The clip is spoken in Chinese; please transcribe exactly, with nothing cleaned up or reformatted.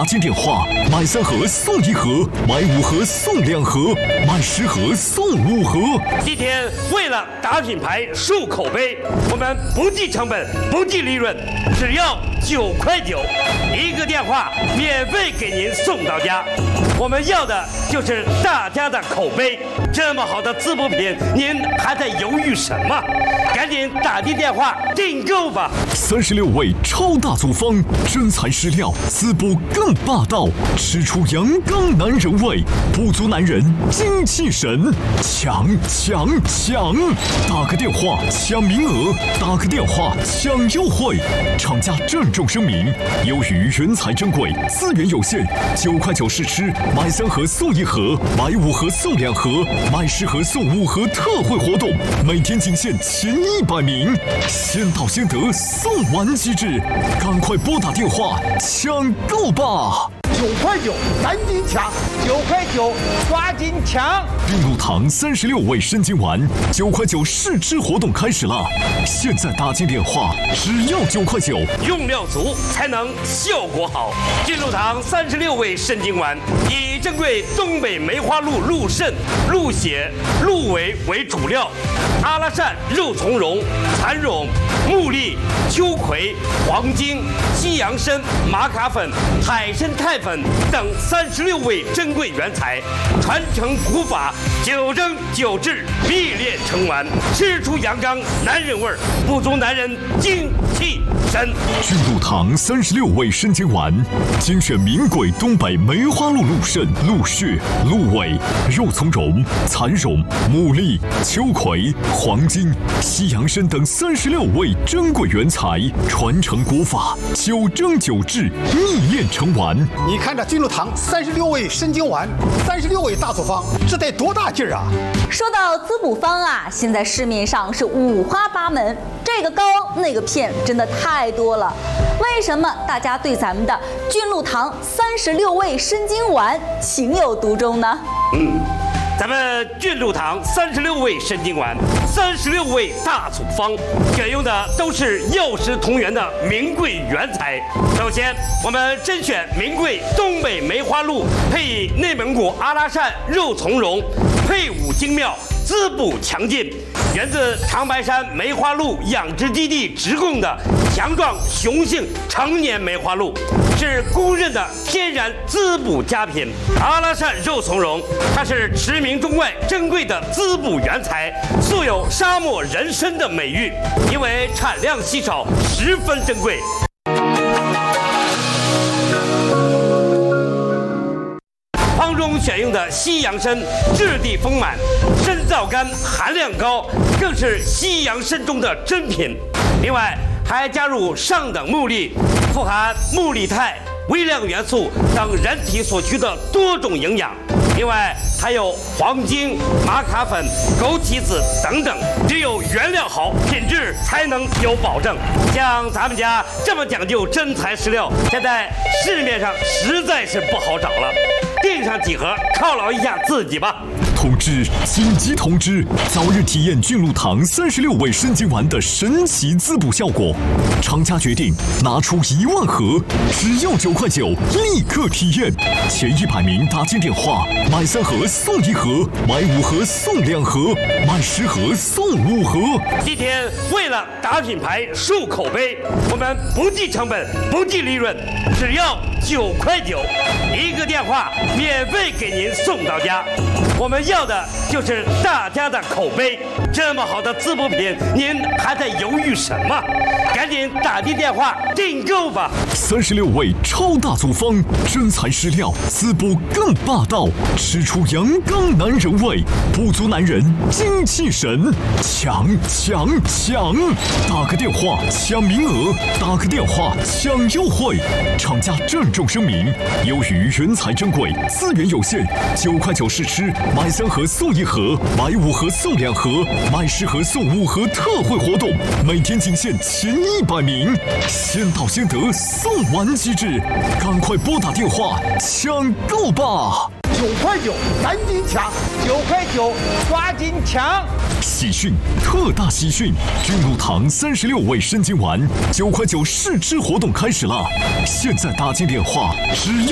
打进电话，买三盒送一盒，买五盒送两盒，买十盒送五盒。 今天为了打品牌、树口碑，我们不计成本、不计利润，只要九块九，一个电话免费给您送到家。我们要的就是大家的口碑。这么好的滋补品，您还在犹豫什么？赶紧打进电话订购吧！ 三十六味超大组方，真材实料，滋补更霸道，吃出阳刚男人味，补足男人精气神，抢抢抢！打个电话抢名额，打个电话抢优惠。厂家郑重声明：由于原材珍贵，资源有限，九块九试吃，买三盒送一盒，买五盒送两盒，买十盒送五盒特惠活动，每天仅限前一百名，先到先得，送完即止，赶快拨打电话抢购吧！ 九块九，赶紧抢！九块九，抓紧抢！ 冰露堂三十六味生津丸，九块九试吃活动开始了，现在打进电话只要九块九， 用料足才能效果好。冰露堂三十六味生津丸以珍贵东北梅花鹿鹿肾、鹿血、鹿尾为主料，阿拉善、肉苁蓉、蚕蛹、木栗、秋葵、黄精、西洋参、玛卡粉、海参肽粉等三十六味珍贵原材，传承古法，九蒸九制，秘炼成丸，吃出阳刚男人味儿，补足男人精气神。 君露堂三十六味生津丸，精选名贵东北梅花鹿鹿肾、鹿血、鹿尾、肉苁蓉、蚕蛹、牡蛎、秋葵、黄精、西洋参等三十六味珍贵原材，传承古法，九蒸九制，秘炼成丸。 你看这君露堂三十六味生津丸，三十六味大组方，这得多大劲儿啊！ 说到滋补方啊，现在市面上是五花八门，这个膏那个片真的太多了。为什么大家对咱们的君露堂三十六味生津丸情有独钟呢？ 嗯。咱们君露堂三十六味生津丸，三十六味大组方，选用的都是药食同源的名贵原材。首先，我们甄选名贵东北梅花鹿，配以内蒙古阿拉善、肉苁蓉，配伍精妙，滋补强劲，源自长白山梅花鹿养殖基地直供的强壮雄性成年梅花鹿，是公认的天然滋补佳品。阿拉善肉苁蓉，它是驰名中外珍贵的滋补原材，素有沙漠人参的美誉，因为产量稀少，十分珍贵。方中选用的西洋参质地丰满，参皂苷含量高，更是西洋参中的珍品。另外还加入上等木栗，富含木栗肽、微量元素等人体所需的多种营养。另外还有黄精、玛卡粉、枸杞子等等，只有原料好，品质才能有保证。像咱们家这么讲究真材实料，现在市面上实在是不好找了。订上几盒犒劳一下自己吧。 通知！紧急通知！早日体验君露堂三十六味生津丸的神奇滋补效果。厂家决定拿出一万盒，只要九块九，立刻体验。前一百名打进电话，买三盒送一盒，买五盒送两盒，买十盒送五盒。 今天为了打品牌、树口碑，我们不计成本、不计利润，只要九块九，一个电话免费给您送到家。我们要的就是大家的口碑。这么好的滋补品，您还在犹豫什么？赶紧打进电话订购吧！ 三十六味超大组方，真材实料，滋补更霸道，吃出阳刚男人味，补足男人精气神，抢抢抢！打个电话抢名额，打个电话抢优惠。厂家郑重声明：由于原材珍贵，资源有限，九块九试吃，买三盒送一盒，买五盒送两盒，买十盒送五盒特惠活动，每天仅限前一百名，先到先得，送完即止，赶快拨打电话抢购吧！ 九块九，赶紧抢！九块九，抓紧抢！ 喜讯，特大喜讯！君露堂三十六味生津丸，九块九试吃活动开始了，现在打进电话只要